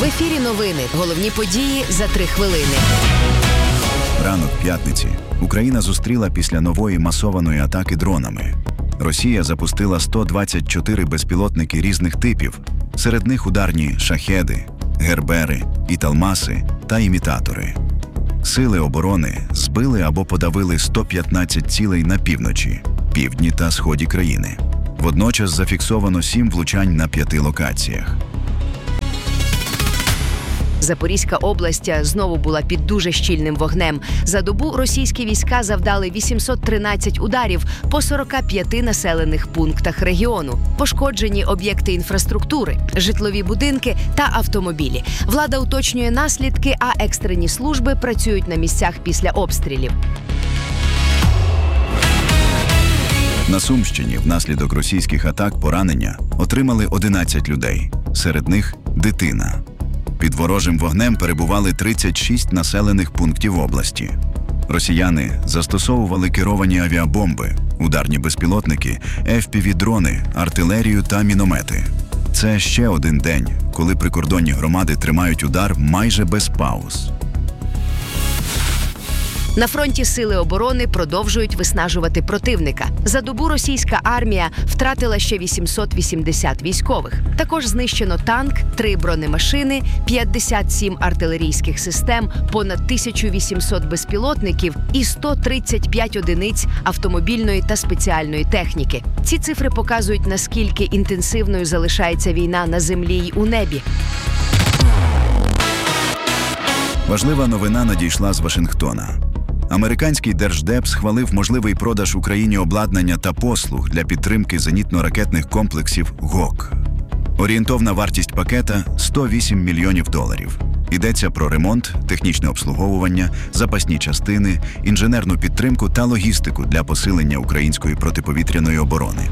В ефірі новини. Головні події за 3 хвилини. Ранок п'ятниці. Україна зустріла після нової масованої атаки дронами. Росія запустила 124 безпілотники різних типів. Серед них ударні «Шахеди», «Гербери», «Італмаси» та імітатори. Сили оборони збили або подавили 115 цілей на півночі, півдні та сході країни. Водночас зафіксовано 7 влучань на 5 локаціях. Запорізька область знову була під дуже щільним вогнем. За добу російські війська завдали 813 ударів по 45 населених пунктах регіону. Пошкоджені об'єкти інфраструктури, житлові будинки та автомобілі. Влада уточнює наслідки, а екстрені служби працюють на місцях після обстрілів. На Сумщині внаслідок російських атак поранення отримали 11 людей. Серед них – дитина. Під ворожим вогнем перебували 36 населених пунктів області. Росіяни застосовували керовані авіабомби, ударні безпілотники, FPV-дрони, артилерію та міномети. Це ще один день, коли прикордонні громади тримають удар майже без пауз. На фронті сили оборони продовжують виснажувати противника. За добу російська армія втратила ще 880 військових. Також знищено танк, 3 бронемашини, 57 артилерійських систем, понад 1800 безпілотників і 135 одиниць автомобільної та спеціальної техніки. Ці цифри показують, наскільки інтенсивною залишається війна на землі й у небі. Важлива новина надійшла з Вашингтона. Американський Держдеп схвалив можливий продаж Україні обладнання та послуг для підтримки зенітно-ракетних комплексів ГОК. Орієнтовна вартість пакета – $108 мільйонів. Йдеться про ремонт, технічне обслуговування, запасні частини, інженерну підтримку та логістику для посилення української протиповітряної оборони.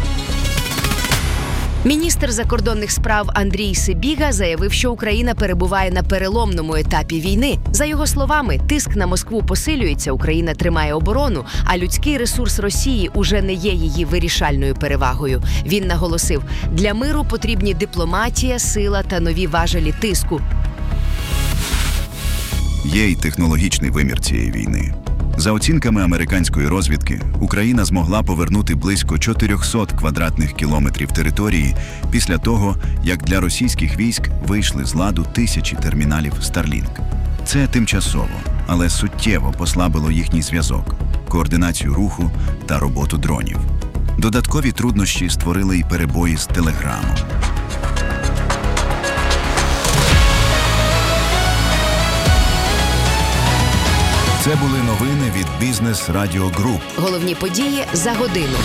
Міністр закордонних справ Андрій Сибіга заявив, що Україна перебуває на переломному етапі війни. За його словами, тиск на Москву посилюється, Україна тримає оборону, а людський ресурс Росії уже не є її вирішальною перевагою. Він наголосив, для миру потрібні дипломатія, сила та нові важелі тиску. Є й технологічний вимір цієї війни. За оцінками американської розвідки, Україна змогла повернути близько 400 квадратних кілометрів території після того, як для російських військ вийшли з ладу тисячі терміналів Starlink. Це тимчасово, але суттєво послабило їхній зв'язок, координацію руху та роботу дронів. Додаткові труднощі створили й перебої з телеграмом. Це були новини від Бізнес Радіо Груп. Головні події за годину.